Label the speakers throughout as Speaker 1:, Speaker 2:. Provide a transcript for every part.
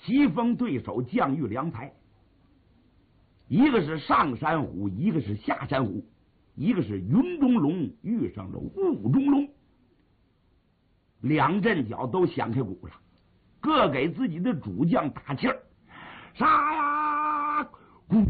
Speaker 1: 棋逢对手，将遇良才。一个是上山虎，一个是下山虎，一个是云中龙遇上了雾中龙。两阵脚都响开鼓了，各给自己的主将打气儿。杀呀！咕！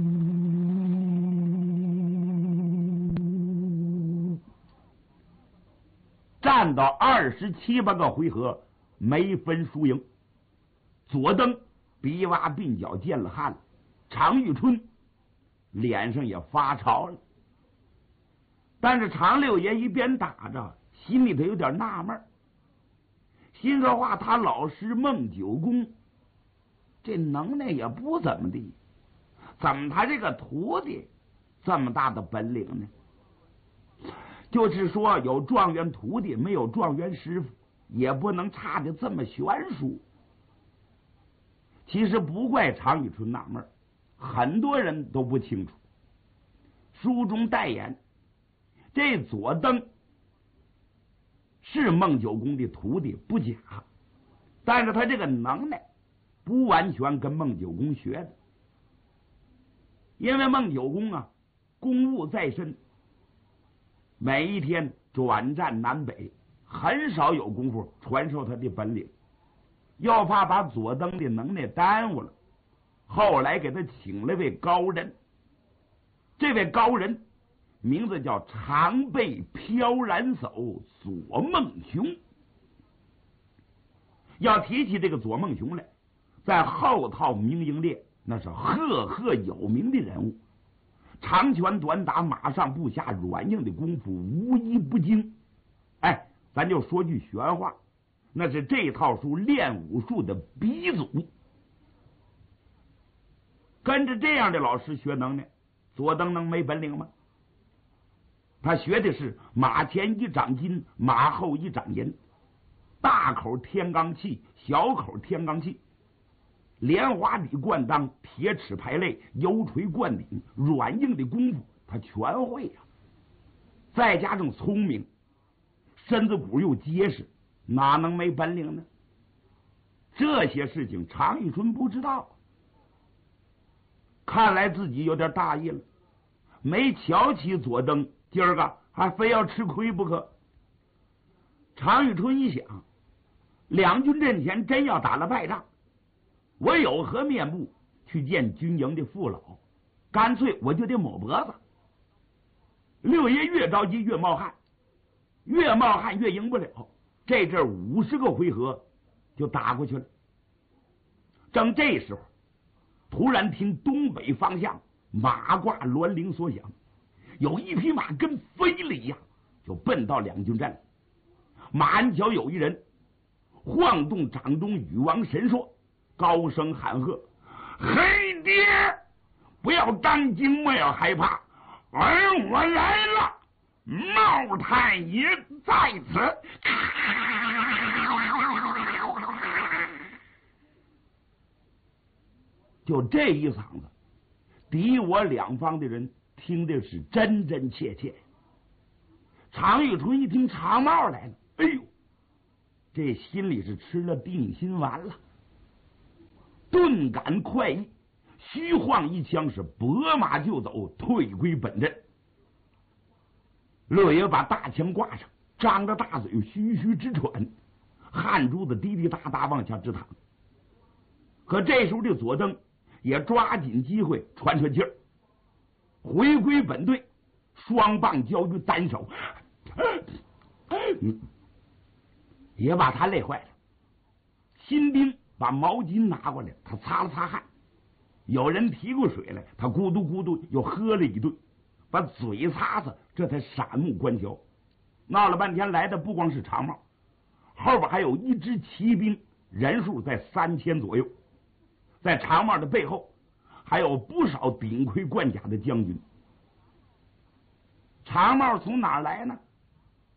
Speaker 1: 战到27、8个回合，没分输赢。左登鼻洼鬓角见了汗了，常遇春脸上也发潮了。但是常六爷一边打着，心里头有点纳闷，心说话他老师孟九公这能耐也不怎么地，怎么他这个徒弟这么大的本领呢？就是说有状元徒弟，没有状元师傅，也不能差的这么悬殊。其实不怪常遇春纳闷，很多人都不清楚。书中代言，这左登是孟九公的徒弟不假，但是他这个能耐不完全跟孟九公学的，因为孟九公啊公务在身，每一天转战南北，很少有功夫传授他的本领，又怕把左登的能耐耽误了，后来给他请了位高人。这位高人名字叫长背飘然叟左孟雄。要提起这个左孟雄来，在后套名营列那是赫赫有名的人物，长拳短打，马上步下，软硬的功夫无一不精。哎，咱就说句玄话，那是这套书练武术的鼻祖。跟着这样的老师学能耐，左登能没本领吗？他学的是马前一掌金，马后一掌银，大口天罡气，小口天罡气，莲花里贯裆，铁齿排肋，油锤灌顶，软硬的功夫他全会呀。再加上聪明，身子骨又结实，哪能没本领呢？这些事情常遇春不知道，看来自己有点大意了，没瞧起左登，今儿个还非要吃亏不可。常遇春一想，两军阵前真要打了败仗，我有何面目去见军营的父老？干脆我就得抹脖子。六爷越着急越冒汗，越冒汗越赢不了，这阵50个回合就打过去了。正这时候，突然听东北方向马挂銮铃所响，有一匹马跟飞了一样，就奔到两军阵了。马鞍角有一人晃动掌中羽王神槊，高声喊喝：“黑爹，不要当惊，莫要害怕，而我来了，茂太爷在此。”就这一嗓子，敌我两方的人听的是真真切切。常遇春一听常茂来了，哎呦，这心里是吃了定心丸了，顿感快意，虚晃一枪，是拨马就走，退归本阵。乐爷把大枪挂上，张着大嘴吁吁直喘，汗珠子滴滴答答往下直淌。可这时候的左登也抓紧机会喘喘气儿，回归本队，双棒交于单手，也把他累坏了。新兵把毛巾拿过来，他擦了擦汗；有人提过水来，他咕嘟咕嘟又喝了一顿，把嘴擦擦，这才闪目观瞧。闹了半天，来的不光是常茂，后边还有一支骑兵，人数在3000左右。在常茂的背后还有不少顶盔贯甲的将军。常茂从哪儿来呢？